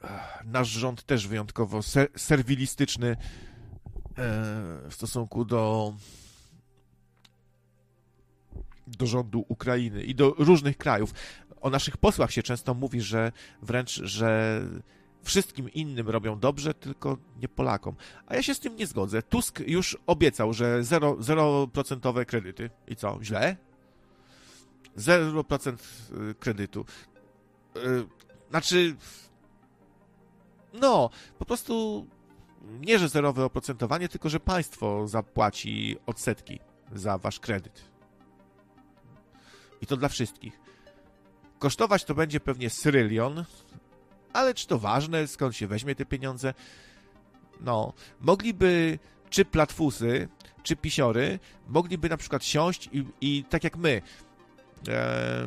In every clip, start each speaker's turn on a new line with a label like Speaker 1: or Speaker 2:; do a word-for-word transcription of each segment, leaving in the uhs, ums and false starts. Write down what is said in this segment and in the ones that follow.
Speaker 1: nasz rząd też wyjątkowo ser- serwilistyczny e, w stosunku do do rządu Ukrainy i do różnych krajów. O naszych posłach się często mówi, że wręcz, że wszystkim innym robią dobrze, tylko nie Polakom. A ja się z tym nie zgodzę. Tusk już obiecał, że zero, zeroprocentowe kredyty. I co? Źle? zero procent kredytu. Znaczy, no, po prostu nie, że zerowe oprocentowanie, tylko że państwo zapłaci odsetki za wasz kredyt. I to dla wszystkich. Kosztować to będzie pewnie syrylion, ale czy to ważne, skąd się weźmie te pieniądze? No, mogliby, czy platfusy, czy pisiory, mogliby na przykład siąść i, i tak jak my, e,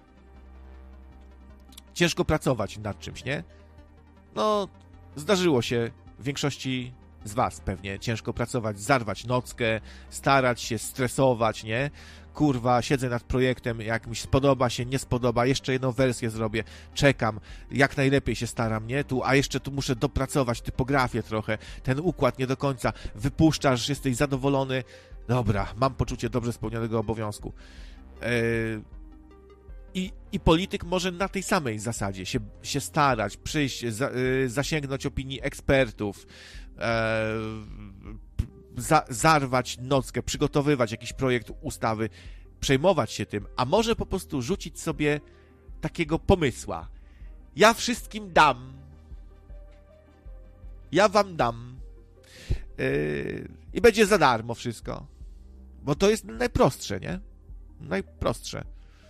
Speaker 1: ciężko pracować nad czymś, nie? No, zdarzyło się w większości z was pewnie ciężko pracować, zarwać nockę, starać się, stresować, nie? Kurwa, siedzę nad projektem, jak mi spodoba się, nie spodoba, jeszcze jedną wersję zrobię, czekam, jak najlepiej się staram, nie? Tu, a jeszcze tu muszę dopracować typografię trochę, ten układ nie do końca, wypuszczasz, jesteś zadowolony, dobra, mam poczucie dobrze spełnionego obowiązku. Yy... I, I polityk może na tej samej zasadzie się, się starać, przyjść, za, yy, zasięgnąć opinii ekspertów, yy, za, zarwać nockę, przygotowywać jakiś projekt ustawy, przejmować się tym, a może po prostu rzucić sobie takiego pomysła. Ja wszystkim dam. Ja wam dam. Yy, I będzie za darmo wszystko. Bo to jest najprostsze, nie? Najprostsze.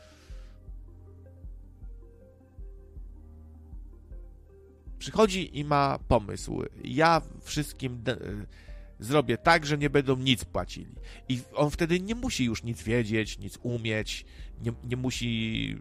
Speaker 1: Przychodzi i ma pomysł. Ja wszystkim d- zrobię tak, że nie będą nic płacili. I on wtedy nie musi już nic wiedzieć, nic umieć, nie, nie musi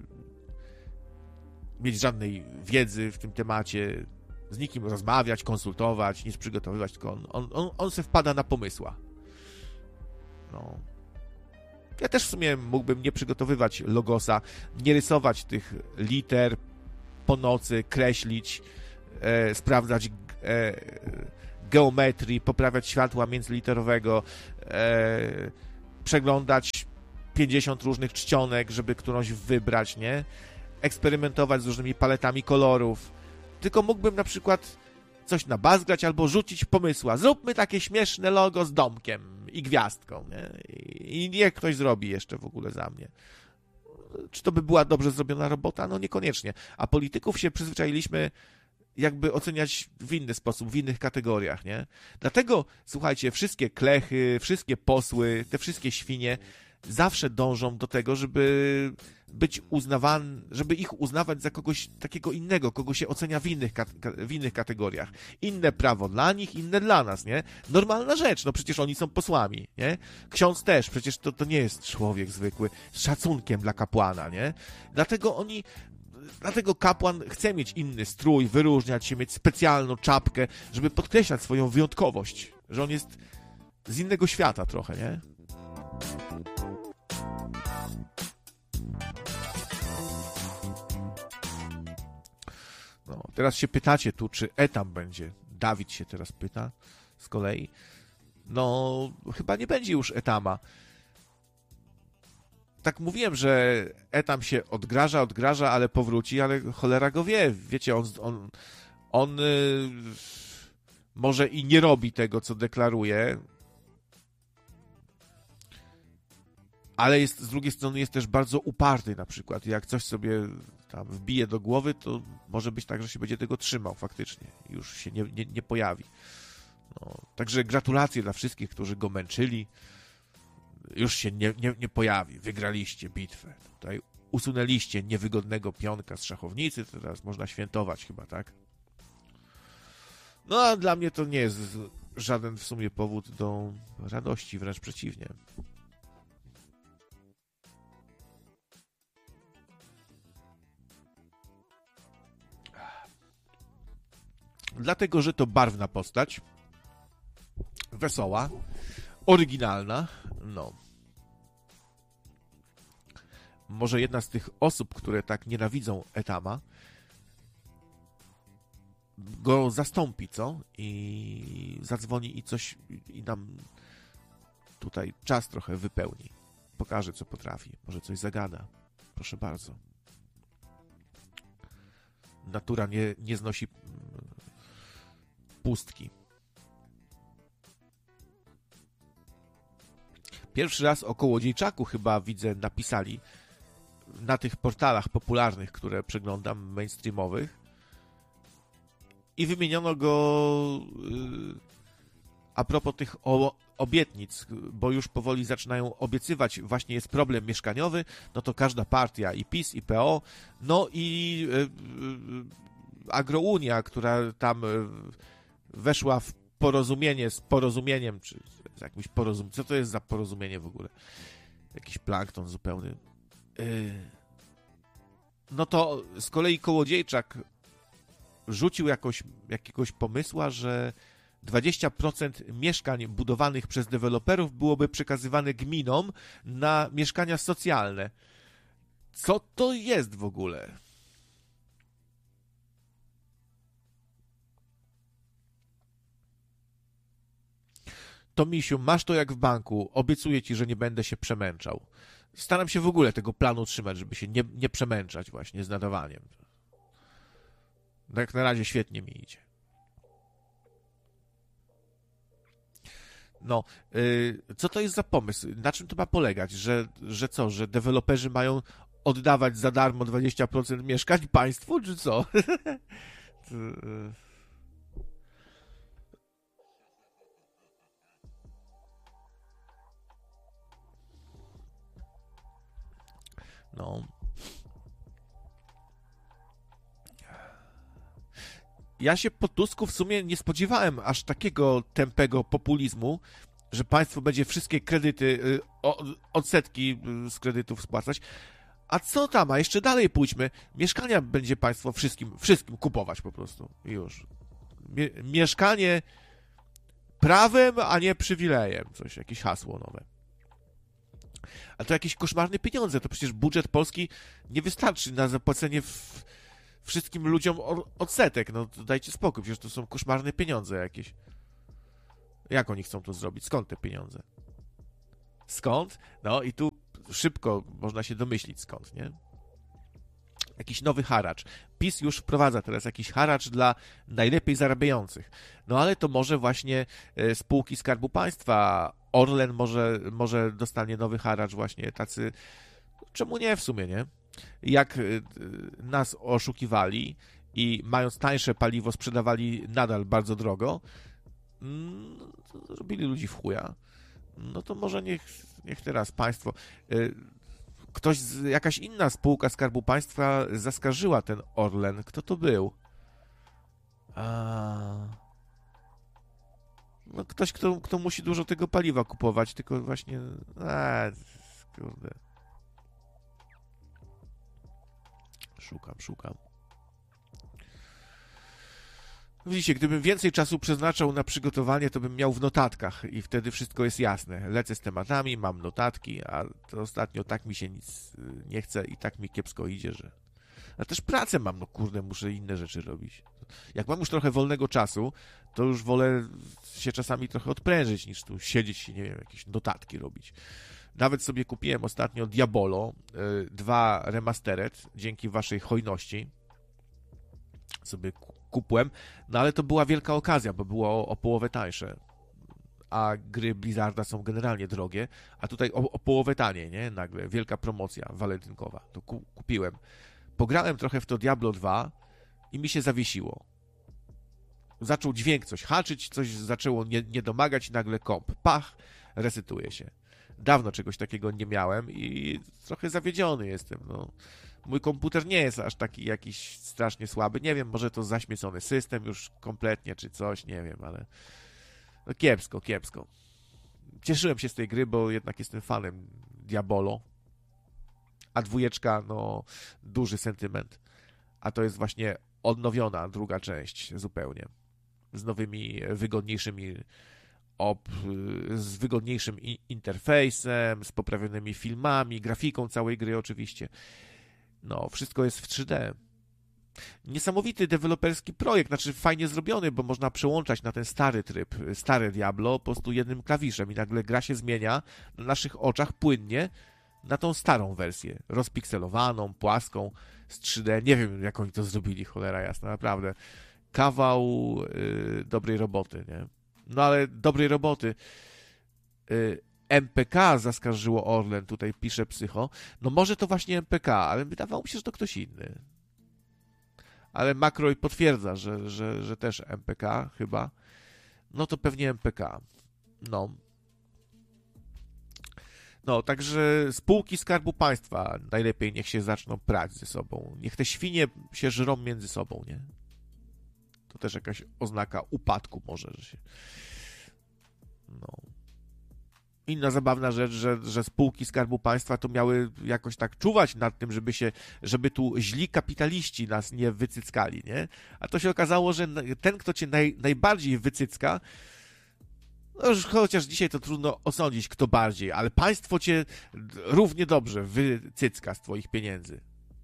Speaker 1: mieć żadnej wiedzy w tym temacie, z nikim rozmawiać, konsultować, nic przygotowywać, tylko on, on, on, on se wpada na pomysła. No. Ja też w sumie mógłbym nie przygotowywać logosa, nie rysować tych liter po nocy, kreślić, E, sprawdzać e, geometrii, poprawiać światła międzyliterowego, e, przeglądać pięćdziesiąt różnych czcionek, żeby którąś wybrać, nie? Eksperymentować z różnymi paletami kolorów. Tylko mógłbym na przykład coś nabazgrać albo rzucić pomysła. Zróbmy takie śmieszne logo z domkiem i gwiazdką, nie? I, i niech ktoś zrobi jeszcze w ogóle za mnie. Czy to by była dobrze zrobiona robota? No niekoniecznie. A polityków się przyzwyczailiśmy jakby oceniać w inny sposób, w innych kategoriach, nie? Dlatego, słuchajcie, wszystkie klechy, wszystkie posły, te wszystkie świnie zawsze dążą do tego, żeby być uznawany, żeby ich uznawać za kogoś takiego innego, kogo się ocenia w innych, w innych kategoriach. Inne prawo dla nich, inne dla nas, nie? Normalna rzecz, no przecież oni są posłami, nie? Ksiądz też, przecież to, to nie jest człowiek zwykły, z szacunkiem dla kapłana, nie? Dlatego oni Dlatego kapłan chce mieć inny strój, wyróżniać się, mieć specjalną czapkę, żeby podkreślać swoją wyjątkowość, że on jest z innego świata trochę, nie? No, teraz się pytacie tu, czy etam będzie. Dawid się teraz pyta z kolei. No, chyba nie będzie już etama. Tak mówiłem, że etam się odgraża, odgraża, ale powróci, ale cholera go wie. Wiecie, on, on, on y, może i nie robi tego, co deklaruje, ale jest, z drugiej strony jest też bardzo uparty na przykład. Jak coś sobie tam wbije do głowy, to może być tak, że się będzie tego trzymał faktycznie. Już się nie, nie, nie pojawi. No, także gratulacje dla wszystkich, którzy go męczyli. Już się nie, nie, nie pojawi. Wygraliście bitwę. Tutaj usunęliście niewygodnego pionka z szachownicy, to teraz można świętować chyba, tak? No, a dla mnie to nie jest żaden w sumie powód do radości, wręcz przeciwnie. Dlatego, że to barwna postać, wesoła, oryginalna, no. Może jedna z tych osób, które tak nienawidzą Etama, go zastąpi, co? I zadzwoni i coś i nam tutaj czas trochę wypełni. Pokaże, co potrafi. Może coś zagada. Proszę bardzo. Natura nie, nie znosi pustki. Pierwszy raz o Kołodziejczaku chyba widzę napisali na tych portalach popularnych, które przeglądam, mainstreamowych. I wymieniono go yy, a propos tych o, obietnic, bo już powoli zaczynają obiecywać, właśnie jest problem mieszkaniowy, no to każda partia, i PiS, i P O, no i yy, yy, Agrounia, która tam yy, weszła w porozumienie z porozumieniem, czy z jakimś porozumieniem, co to jest za porozumienie w ogóle? Jakiś plankton zupełny. Yy. No to z kolei Kołodziejczak rzucił jakoś, jakiegoś pomysła, że dwadzieścia procent mieszkań budowanych przez deweloperów byłoby przekazywane gminom na mieszkania socjalne. Co to jest w ogóle? To misiu, masz to jak w banku. Obiecuję ci, że nie będę się przemęczał. Staram się w ogóle tego planu trzymać, żeby się nie, nie przemęczać właśnie z nadawaniem. No jak na razie świetnie mi idzie. No, yy, co to jest za pomysł? Na czym to ma polegać? Że, że co, że deweloperzy mają oddawać za darmo dwadzieścia procent mieszkań państwu, czy co? No. Ja się po Tusku w sumie nie spodziewałem aż takiego tępego populizmu, że państwo będzie wszystkie kredyty, odsetki z kredytów spłacać. A co tam? A jeszcze dalej pójdźmy. Mieszkania będzie państwo wszystkim, wszystkim kupować po prostu. I już. Mie- mieszkanie prawem, a nie przywilejem. Coś, jakieś hasło nowe. A to jakieś koszmarne pieniądze. To przecież budżet polski nie wystarczy na zapłacenie w... wszystkim ludziom odsetek. No dajcie spokój, przecież to są koszmarne pieniądze jakieś. Jak oni chcą to zrobić? Skąd te pieniądze? Skąd? No i tu szybko można się domyślić skąd, nie? Jakiś nowy haracz. PiS już wprowadza teraz jakiś haracz dla najlepiej zarabiających. No ale to może właśnie spółki Skarbu Państwa, Orlen może, może dostanie nowy haracz właśnie, tacy... Czemu nie w sumie, nie? Jak nas oszukiwali i mając tańsze paliwo sprzedawali nadal bardzo drogo, to robili ludzi w chuja. No to może niech, niech teraz państwo... Ktoś, jakaś inna spółka Skarbu Państwa zaskarżyła ten Orlen. Kto to był? A... No ktoś, kto, kto musi dużo tego paliwa kupować, tylko właśnie... A, kurde... Szukam, szukam. Widzicie, gdybym więcej czasu przeznaczał na przygotowanie, to bym miał w notatkach i wtedy wszystko jest jasne. Lecę z tematami, mam notatki, a to ostatnio tak mi się nic nie chce i tak mi kiepsko idzie, że... A też pracę mam, no kurde, muszę inne rzeczy robić. Jak mam już trochę wolnego czasu, to już wolę się czasami trochę odprężyć, niż tu siedzieć i, nie wiem, jakieś notatki robić. Nawet sobie kupiłem ostatnio Diabolo dwa remastered, dzięki waszej hojności sobie kupłem, no ale to była wielka okazja, bo było o, o połowę tańsze, a gry Blizzarda są generalnie drogie, a tutaj o, o połowę taniej, nie? Nagle wielka promocja walentynkowa, to ku, kupiłem. Pograłem trochę w to Diablo dwa i mi się zawiesiło. Zaczął dźwięk coś haczyć, coś zaczęło nie, nie domagać i nagle komp, pach, resetuje się. Dawno czegoś takiego nie miałem i trochę zawiedziony jestem, no. Mój komputer nie jest aż taki jakiś strasznie słaby. Nie wiem, może to zaśmiecony system już kompletnie, czy coś, nie wiem, ale no kiepsko, kiepsko. Cieszyłem się z tej gry, bo jednak jestem fanem Diabolo, a dwójeczka, no, duży sentyment. A to jest właśnie odnowiona druga część zupełnie. Z nowymi, wygodniejszymi Op, z wygodniejszym interfejsem, z poprawionymi filmami, grafiką całej gry oczywiście. No, wszystko jest w trzy D. Niesamowity deweloperski projekt, znaczy fajnie zrobiony, bo można przełączać na ten stary tryb, stare Diablo, po prostu jednym klawiszem i nagle gra się zmienia na naszych oczach płynnie na tą starą wersję, rozpikselowaną, płaską, z trzy D. Nie wiem, jak oni to zrobili, cholera jasna, naprawdę. Kawał yy, dobrej roboty, nie? No ale dobrej roboty. Yy, M P K zaskarżyło Orlen, tutaj pisze Psycho. No może to właśnie M P K, ale wydawało mi się, że to ktoś inny. Ale Makroj potwierdza, że, że, że też M P K chyba. No to pewnie M P K. No. No, także spółki Skarbu Państwa najlepiej niech się zaczną prać ze sobą. Niech te świnie się żrą między sobą, nie? To też jakaś oznaka upadku może, że się... No. Inna zabawna rzecz, że, że spółki Skarbu Państwa to miały jakoś tak czuwać nad tym, żeby się, żeby tu źli kapitaliści nas nie wycyckali, nie? A to się okazało, że ten, kto cię naj, najbardziej wycycka, no już chociaż dzisiaj to trudno osądzić, kto bardziej, ale państwo cię równie dobrze wycycka z twoich pieniędzy.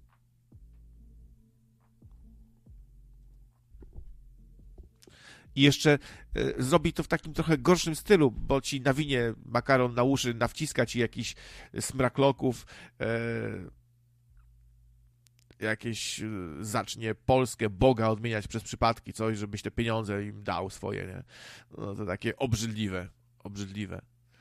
Speaker 1: I jeszcze y, zrobi to w takim trochę gorszym stylu, bo ci nawinie makaron na uszy, nawciska ci jakiś smrakloków, y, jakieś y, zacznie Polskę, Boga odmieniać przez przypadki, coś, żebyś te pieniądze im dał swoje, nie? No to takie obrzydliwe, obrzydliwe.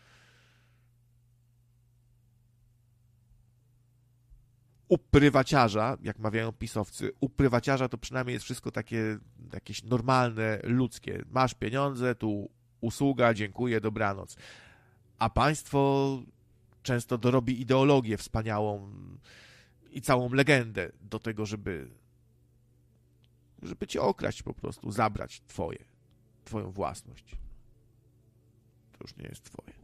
Speaker 1: U prywaciarza, jak mawiają pisowcy, u prywaciarza to przynajmniej jest wszystko takie jakieś normalne, ludzkie. Masz pieniądze, tu usługa, dziękuję, dobranoc. A państwo często dorobi ideologię wspaniałą i całą legendę do tego, żeby żeby cię okraść po prostu, zabrać twoje, twoją własność. To już nie jest twoje.